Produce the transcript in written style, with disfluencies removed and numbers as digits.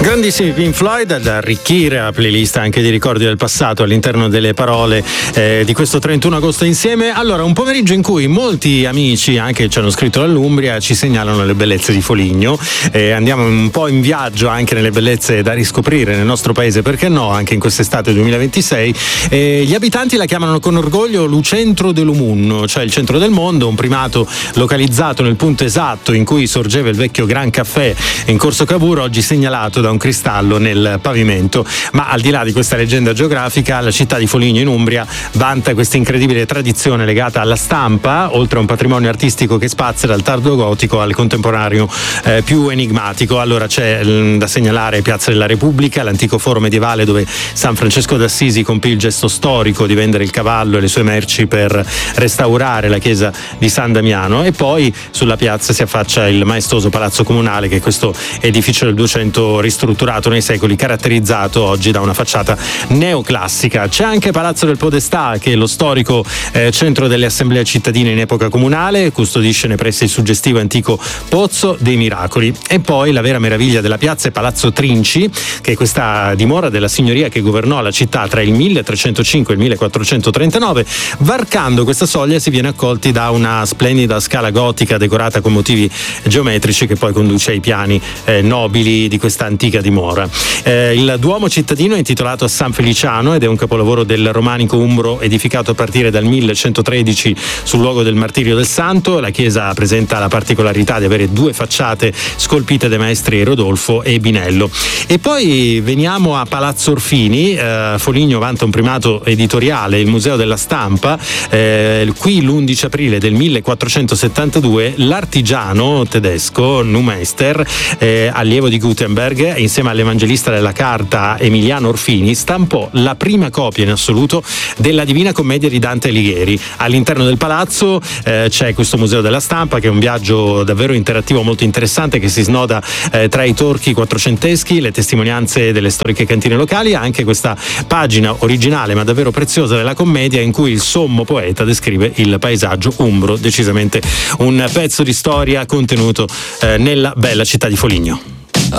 Grandissimi Pink Floyd ad arricchire la playlist anche di ricordi del passato all'interno delle parole di questo 31 agosto insieme. Allora, un pomeriggio in cui molti amici anche ci hanno scritto dall'Umbria ci segnalano le bellezze di Foligno, andiamo un po' in viaggio anche nelle bellezze da riscoprire nel nostro paese, perché no, anche in quest'estate 2026. Gli abitanti la chiamano con orgoglio Lucentro dell'Umun, cioè il centro del mondo, un primato localizzato nel punto esatto in cui sorgeva il vecchio Gran Caffè in Corso Cavour, oggi segnalato da un cristallo nel pavimento. Ma al di là di questa leggenda geografica, la città di Foligno in Umbria vanta questa incredibile tradizione legata alla stampa, oltre a un patrimonio artistico che spazia dal tardo gotico al contemporaneo più enigmatico. Allora c'è da segnalare Piazza della Repubblica, l'antico foro medievale dove San Francesco d'Assisi compì il gesto storico di vendere il cavallo e le sue merci per restaurare la chiesa di San Damiano, e poi sulla piazza si affaccia il maestoso Palazzo Comunale, che è questo edificio del 200 ristrutturato nei secoli, caratterizzato oggi da una facciata neoclassica. C'è anche Palazzo del Podestà, che è lo storico centro delle assemblee cittadine in epoca comunale, custodisce nei pressi il suggestivo antico Pozzo dei Miracoli. E poi la vera meraviglia della piazza è Palazzo Trinci, che è questa dimora della signoria che governò la città tra il 1305 e il 1439. Varcando questa soglia si viene accolti da una splendida scala gotica decorata con motivi geometrici che poi conduce ai piani nobili di questa antica dimora. Il Duomo cittadino è intitolato a San Feliciano ed è un capolavoro del romanico umbro edificato a partire dal 1113 sul luogo del martirio del santo. La chiesa presenta la particolarità di avere due facciate scolpite dai maestri Rodolfo e Binello. E poi veniamo a Palazzo Orfini. Foligno vanta un primato editoriale, il Museo della Stampa. Qui l'11 aprile del 1472 l'artigiano tedesco Neumeister, allievo di Gutenberg, insieme all'evangelista della carta Emiliano Orfini, stampò la prima copia in assoluto della Divina Commedia di Dante Alighieri. All'interno del palazzo c'è questo Museo della Stampa, che è un viaggio davvero interattivo molto interessante, che si snoda tra i torchi quattrocenteschi, le testimonianze delle storiche cantine locali, anche questa pagina originale ma davvero preziosa della commedia in cui il sommo poeta descrive il paesaggio umbro. Decisamente un pezzo di storia contenuto nella bella città di Foligno.